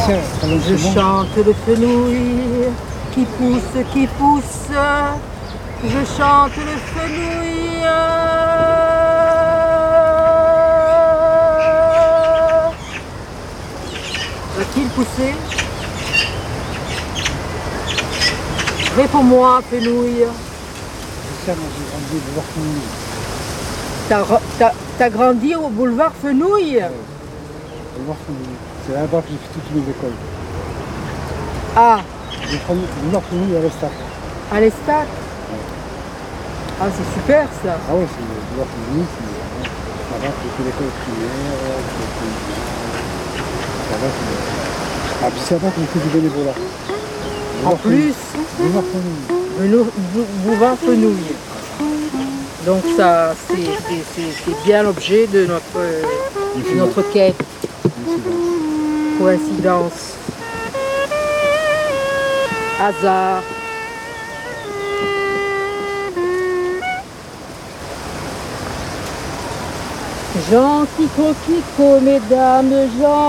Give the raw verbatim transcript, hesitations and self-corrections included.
Je chante le fenouil qui pousse, qui pousse. Je chante le fenouil. Va-t-il pousser? Réponds-moi, fenouil. C'est ça, moi j'ai grandi au boulevard Fenouil. T'as, t'as, t'as grandi au boulevard Fenouil? Ouais. Boulevard Fenouil. C'est là-bas que j'ai fait toutes mes écoles. Ah, J'ai fait le boulevard Fenouil à l'Estac. à l'Estac? Ouais. Ah, c'est super ça. Ah ouais, c'est le boulevard Fenouil. C'est là-bas que j'ai fait l'école primaire. J'ai fait... Là-bas, c'est... Ah, puis c'est là-bas que j'ai fait du bénévolat. En plus, Boulevard Fenouil. le boulevard Fenouil. Donc ça, c'est, c'est, c'est, c'est bien l'objet de notre, de notre quête. Coïncidence. Hasard. Gentil coquelicot, mesdames, Jean.